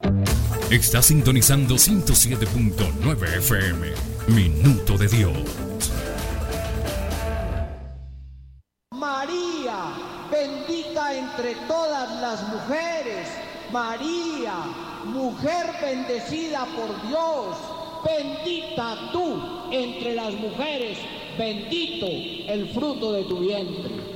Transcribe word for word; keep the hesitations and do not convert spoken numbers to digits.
Está sintonizando ciento siete punto nueve F M. Minuto de Dios. María, bendita entre todas las mujeres. María, mujer bendecida por Dios. Bendita tú entre las mujeres. Bendito el fruto de tu vientre.